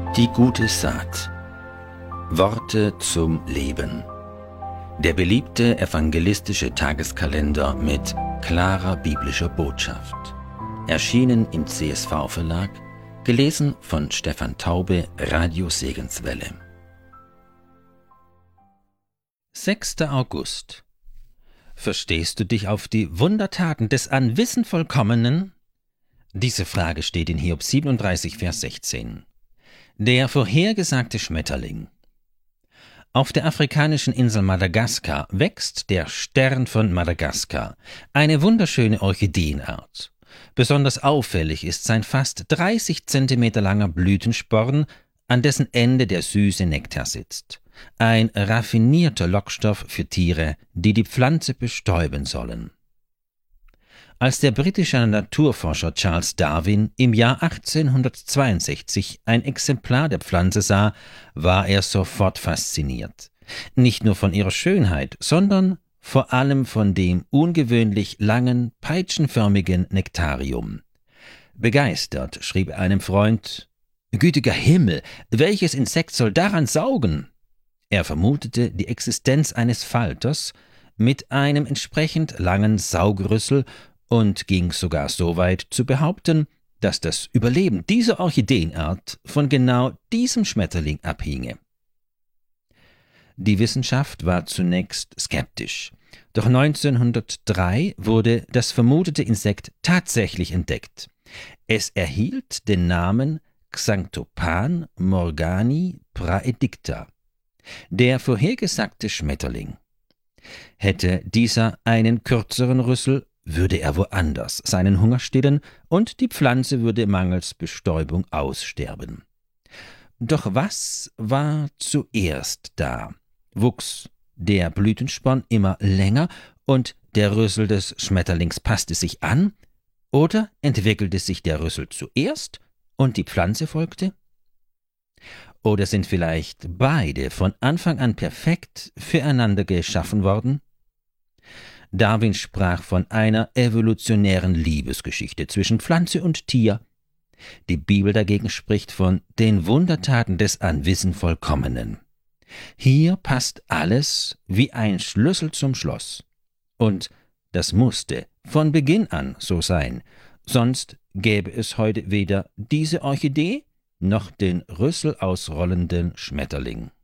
Die gute Saat. Worte zum Leben. Der beliebte evangelistische Tageskalender mit klarer biblischer Botschaft. Erschienen im CSV-Verlag, gelesen von Stefan Taube, Radio Segenswelle. 6. August. Verstehst du dich auf die Wundertaten des an Wissen Vollkommenen? Diese Frage steht in Hiob 37, Vers 16. Der vorhergesagte Schmetterling. Auf der afrikanischen Insel Madagaskar wächst der Stern von Madagaskar, eine wunderschöne Orchideenart. Besonders auffällig ist sein fast 30 Zentimeter langer Blütensporn, an dessen Ende der süße Nektar sitzt. Ein raffinierter Lockstoff für Tiere, die die Pflanze bestäuben sollen. Als der britische Naturforscher Charles Darwin im Jahr 1862 ein Exemplar der Pflanze sah, war er sofort fasziniert. Nicht nur von ihrer Schönheit, sondern vor allem von dem ungewöhnlich langen, peitschenförmigen Nektarium. Begeistert schrieb er einem Freund: »Gütiger Himmel, welches Insekt soll daran saugen?« Er vermutete die Existenz eines Falters mit einem entsprechend langen Saugrüssel und ging sogar so weit zu behaupten, dass das Überleben dieser Orchideenart von genau diesem Schmetterling abhinge. Die Wissenschaft war zunächst skeptisch, doch 1903 wurde das vermutete Insekt tatsächlich entdeckt. Es erhielt den Namen Xanthopan morgani praedicta, der vorhergesagte Schmetterling. Hätte dieser einen kürzeren Rüssel, würde er woanders seinen Hunger stillen und die Pflanze würde mangels Bestäubung aussterben. Doch was war zuerst da? Wuchs der Blütensporn immer länger und der Rüssel des Schmetterlings passte sich an? Oder entwickelte sich der Rüssel zuerst und die Pflanze folgte? Oder sind vielleicht beide von Anfang an perfekt füreinander geschaffen worden? Darwin sprach von einer evolutionären Liebesgeschichte zwischen Pflanze und Tier. Die Bibel dagegen spricht von den Wundertaten des an Wissen Vollkommenen. Hier passt alles wie ein Schlüssel zum Schloss. Und das musste von Beginn an so sein, sonst gäbe es heute weder diese Orchidee noch den Rüssel ausrollenden Schmetterling.